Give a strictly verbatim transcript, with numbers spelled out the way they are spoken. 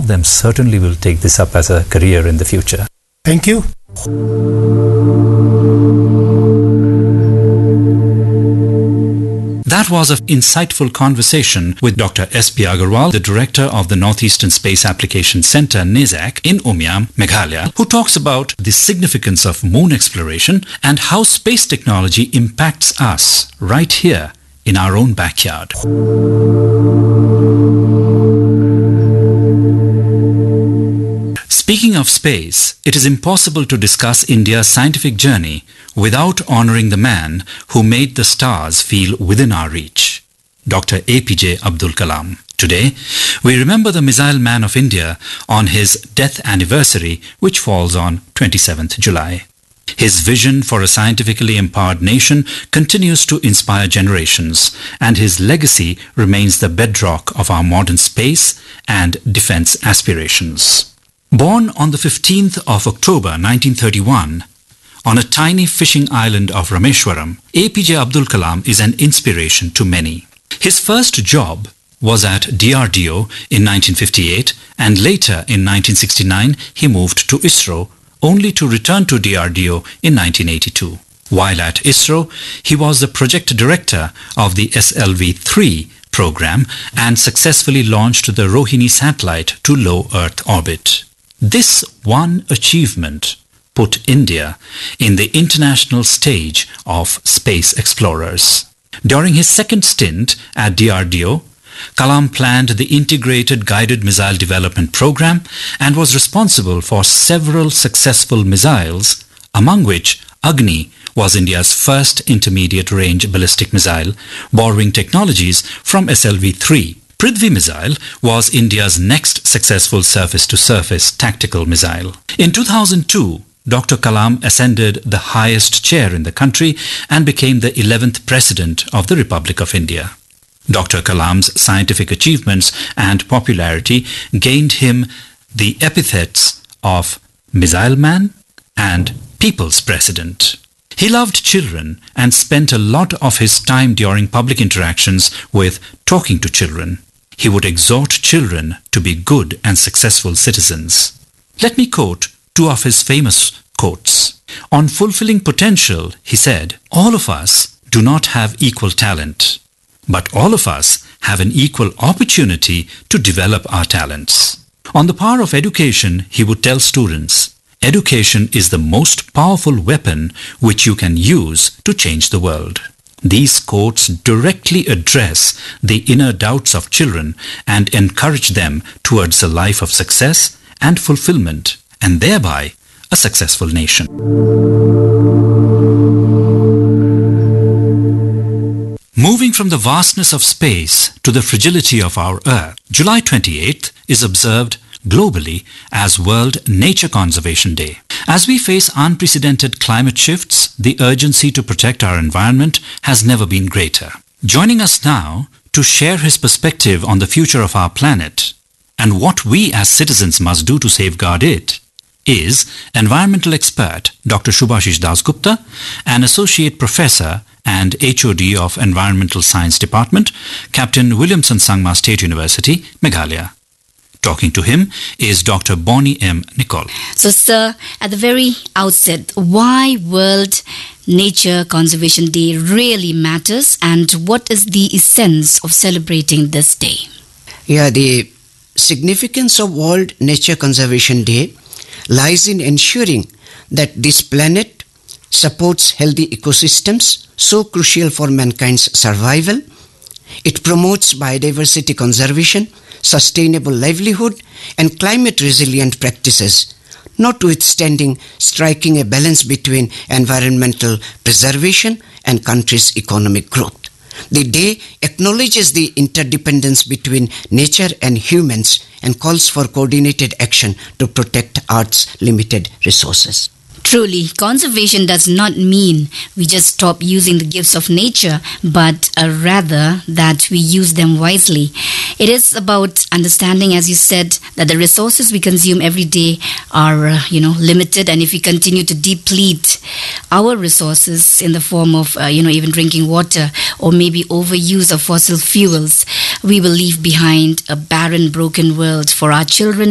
of them certainly will take this up as a career in the future. Thank you. That was an insightful conversation with Doctor S P Agarwal, the director of the Northeastern Space Application Center, NESAC, in Umiam, Meghalaya, who talks about the significance of moon exploration and how space technology impacts us right here in our own backyard. Speaking of space, it is impossible to discuss India's scientific journey without honoring the man who made the stars feel within our reach, Doctor A P J Abdul Kalam. Today, we remember the Missile Man of India on his death anniversary, which falls on twenty-seventh July. His vision for a scientifically empowered nation continues to inspire generations, and his legacy remains the bedrock of our modern space and defense aspirations. Born on the fifteenth of October nineteen thirty-one, on a tiny fishing island of Rameshwaram, A P J Abdul Kalam is an inspiration to many. His first job was at D R D O in nineteen fifty-eight, and later in nineteen sixty-nine he moved to ISRO, only to return to D R D O in nineteen eighty-two. While at ISRO, he was the project director of the S L V three program and successfully launched the Rohini satellite to low Earth orbit. This one achievement put India in the international stage of space explorers. During his second stint at D R D O, Kalam planned the Integrated Guided Missile Development Program and was responsible for several successful missiles, among which Agni was India's first intermediate-range ballistic missile, borrowing technologies from S L V three. Prithvi missile was India's next successful surface-to-surface tactical missile. In two thousand two, Doctor Kalam ascended the highest chair in the country and became the eleventh President of the Republic of India. Doctor Kalam's scientific achievements and popularity gained him the epithets of Missile Man and People's President. He loved children and spent a lot of his time during public interactions with talking to children. He would exhort children to be good and successful citizens. Let me quote two of his famous quotes. On fulfilling potential, he said, "All of us do not have equal talent, but all of us have an equal opportunity to develop our talents." On the power of education, he would tell students, "Education is the most powerful weapon which you can use to change the world." These quotes directly address the inner doubts of children and encourage them towards a life of success and fulfillment, and thereby a successful nation. Moving from the vastness of space to the fragility of our Earth, July twenty-eighth is observed globally as World Nature Conservation Day. As we face unprecedented climate shifts, the urgency to protect our environment has never been greater. Joining us now to share his perspective on the future of our planet and what we as citizens must do to safeguard it is environmental expert Doctor Shubhashish Dasgupta, an associate professor and H O D of Environmental Science Department, Captain Williamson Sangma State University, Meghalaya. Talking to him is Doctor Bonnie M. Nicol. So, sir, at the very outset, why World Nature Conservation Day really matters, and what is the essence of celebrating this day? Yeah, the significance of World Nature Conservation Day lies in ensuring that this planet supports healthy ecosystems so crucial for mankind's survival. It promotes biodiversity conservation, sustainable livelihood, and climate-resilient practices, notwithstanding striking a balance between environmental preservation and country's economic growth. The day acknowledges the interdependence between nature and humans and calls for coordinated action to protect Earth's limited resources. Truly, conservation does not mean we just stop using the gifts of nature, but uh, rather that we use them wisely. It is about understanding, as you said, that the resources we consume every day are, uh, you know, limited, and if we continue to deplete our resources in the form of, uh, you know, even drinking water or maybe overuse of fossil fuels, we will leave behind a barren, broken world for our children